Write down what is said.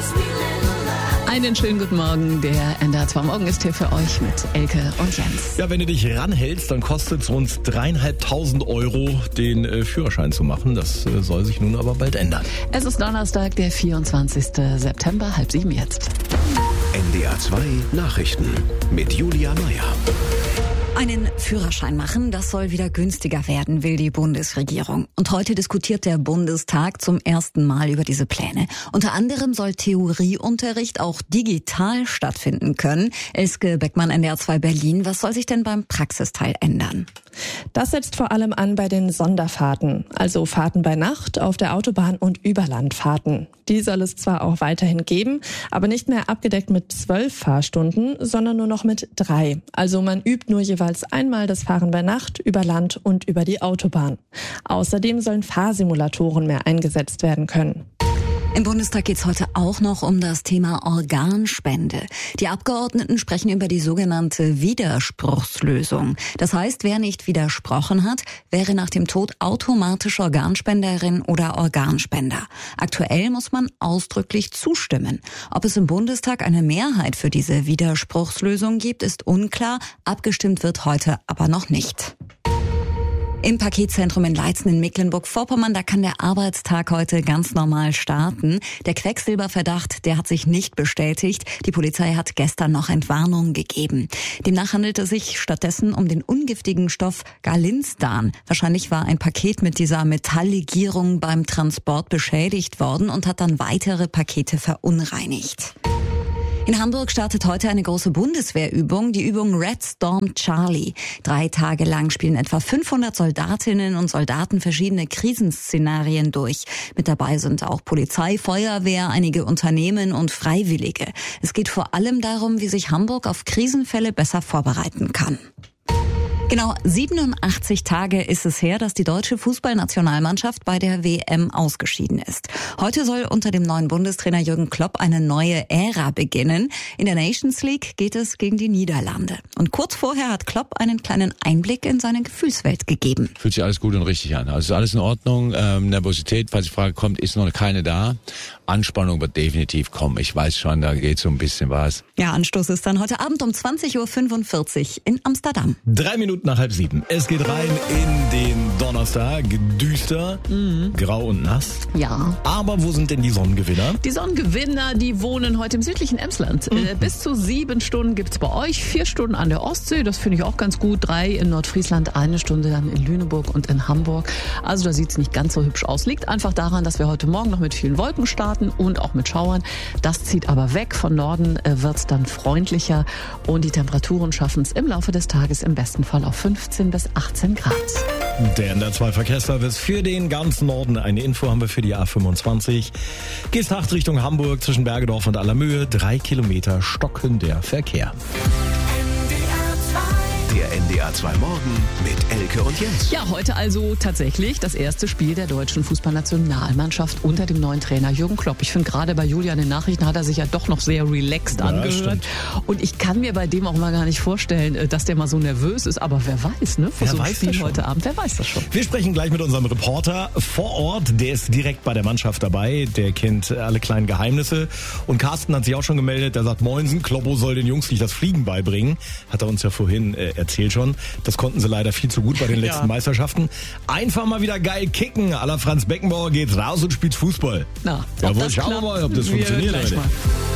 Einen schönen guten Morgen. Der NDR 2 Morgen ist hier für euch mit Elke und Jens. Ja, wenn du dich ranhältst, dann kostet es uns 3.500 Euro, den Führerschein zu machen. Das soll sich nun aber bald ändern. Es ist Donnerstag, der 24. September, 6:30 jetzt. NDR 2 Nachrichten mit Julia Meyer. Einen Führerschein machen, das soll wieder günstiger werden, will die Bundesregierung. Und heute diskutiert der Bundestag zum ersten Mal über diese Pläne. Unter anderem soll Theorieunterricht auch digital stattfinden können. Elske Beckmann, NDR 2 Berlin. Was soll sich denn beim Praxisteil ändern? Das setzt vor allem an bei den Sonderfahrten, also Fahrten bei Nacht, auf der Autobahn und Überlandfahrten. Die soll es zwar auch weiterhin geben, aber nicht mehr abgedeckt mit 12 Fahrstunden, sondern nur noch mit 3. Also man übt nur jeweils einmal das Fahren bei Nacht, über Land und über die Autobahn. Außerdem sollen Fahrsimulatoren mehr eingesetzt werden können. Im Bundestag geht es heute auch noch um das Thema Organspende. Die Abgeordneten sprechen über die sogenannte Widerspruchslösung. Das heißt, wer nicht widersprochen hat, wäre nach dem Tod automatisch Organspenderin oder Organspender. Aktuell muss man ausdrücklich zustimmen. Ob es im Bundestag eine Mehrheit für diese Widerspruchslösung gibt, ist unklar. Abgestimmt wird heute aber noch nicht. Im Paketzentrum in Leitzen in Mecklenburg-Vorpommern, da kann der Arbeitstag heute ganz normal starten. Der Quecksilberverdacht, der hat sich nicht bestätigt. Die Polizei hat gestern noch Entwarnung gegeben. Demnach handelt es sich stattdessen um den ungiftigen Stoff Galinstan. Wahrscheinlich war ein Paket mit dieser Metalllegierung beim Transport beschädigt worden und hat dann weitere Pakete verunreinigt. In Hamburg startet heute eine große Bundeswehrübung, die Übung Red Storm Charlie. 3 Tage lang spielen etwa 500 Soldatinnen und Soldaten verschiedene Krisenszenarien durch. Mit dabei sind auch Polizei, Feuerwehr, einige Unternehmen und Freiwillige. Es geht vor allem darum, wie sich Hamburg auf Krisenfälle besser vorbereiten kann. Genau 87 Tage ist es her, dass die deutsche Fußballnationalmannschaft bei der WM ausgeschieden ist. Heute soll unter dem neuen Bundestrainer Jürgen Klopp eine neue Ära beginnen. In der Nations League geht es gegen die Niederlande. Und kurz vorher hat Klopp einen kleinen Einblick in seine Gefühlswelt gegeben. Fühlt sich alles gut und richtig an. Also ist alles in Ordnung. Nervosität, falls die Frage kommt, ist noch keine da. Anspannung wird definitiv kommen. Ich weiß schon, da geht so ein bisschen was. Ja, Anstoß ist dann heute Abend um 20.45 Uhr in Amsterdam. 3 Minuten nach 6:30. Es geht rein in den Donnerstag. Düster, grau und nass. Ja. Aber wo sind denn die Sonnengewinner? Die Sonnengewinner, die wohnen heute im südlichen Emsland. Bis zu 7 Stunden gibt's bei euch, 4 Stunden an der Ostsee, das finde ich auch ganz gut, 3 in Nordfriesland, 1 Stunde dann in Lüneburg und in Hamburg. Also da sieht's nicht ganz so hübsch aus. Liegt einfach daran, dass wir heute Morgen noch mit vielen Wolken starten und auch mit Schauern. Das zieht aber weg. Von Norden wird's dann freundlicher und die Temperaturen schaffen es im Laufe des Tages im besten Fall auf 15 bis 18 Grad. Der NDR 2 Verkehrsservice für den ganzen Norden. Eine Info haben wir für die A25. Geesthacht Richtung Hamburg zwischen Bergedorf und Allermöhe. 3 Kilometer stocken der Verkehr. Der NDR 2 Morgen mit Elke und Jens. Ja, heute also tatsächlich das erste Spiel der deutschen Fußballnationalmannschaft unter dem neuen Trainer Jürgen Klopp. Ich finde, gerade bei Julian in den Nachrichten hat er sich ja doch noch sehr relaxed angehört. Und ich kann mir bei dem auch mal gar nicht vorstellen, dass der mal so nervös ist. Aber wer weiß, ne? Vor so einem Spiel heute Abend, wer weiß das schon. Wir sprechen gleich mit unserem Reporter vor Ort. Der ist direkt bei der Mannschaft dabei. Der kennt alle kleinen Geheimnisse. Und Carsten hat sich auch schon gemeldet. Der sagt, Moinsen, Kloppo soll den Jungs nicht das Fliegen beibringen. Hat er uns ja vorhin erzählt schon. Das konnten sie leider viel zu gut bei den letzten Meisterschaften. Einfach mal wieder geil kicken. À la Franz Beckenbauer geht's raus und spielt Fußball. Na, jawohl, schauen wir mal, ob das funktioniert.